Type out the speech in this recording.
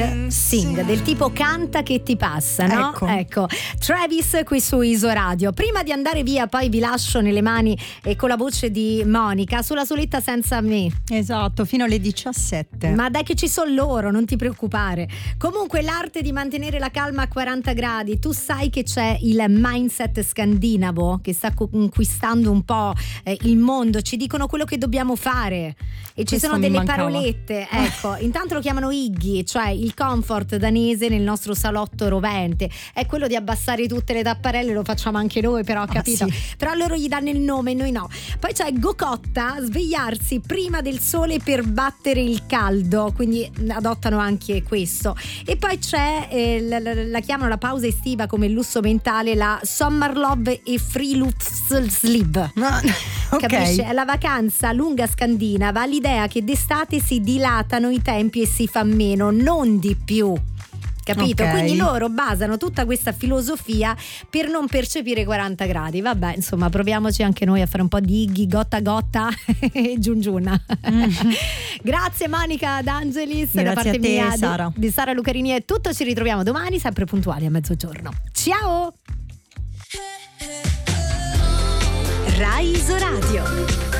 Sing, del tipo canta che ti passa, no? Ecco. Travis qui su Isoradio. Prima di andare via poi vi lascio nelle mani e con la voce di Monica sulla soletta senza me. Esatto, fino alle 17. Ma dai che ci sono loro, non ti preoccupare. Comunque l'arte di mantenere la calma a 40 gradi, tu sai che c'è il mindset scandinavo che sta conquistando un po' il mondo, ci dicono quello che dobbiamo fare e ci sono delle parolette, ecco. Intanto lo chiamano Iggy, cioè il comfort danese nel nostro salotto rovente, è quello di abbassare tutte le tapparelle, lo facciamo anche noi però, capito? Sì. Però loro gli danno il nome, noi no. Poi c'è Gocotta, svegliarsi prima del sole per battere il caldo, quindi adottano anche questo. E poi c'è la chiamano la pausa estiva come lusso mentale, la Summer Love e Friluftsliv. Capisci? È la vacanza lunga scandinava, l'idea che d'estate si dilatano i tempi e si fa meno, non di più. Capito? Quindi loro basano tutta questa filosofia per non percepire 40 gradi. Vabbè, insomma, proviamoci anche noi a fare un po' di Iggy, Gotta Gotta e Giungiuna. Grazie Monica D'Angelis. Grazie da parte a te, mia Sara. di Sara Lucarini è tutto, ci ritroviamo domani sempre puntuali a mezzogiorno. Ciao! Rai Isoradio.